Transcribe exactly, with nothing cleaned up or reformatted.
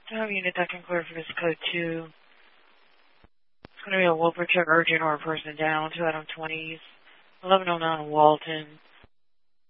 Time unit that can clear for this code two. It's going to be a Wilbur check urgent or a person down, two Adam twenties, eleven oh nine Walton.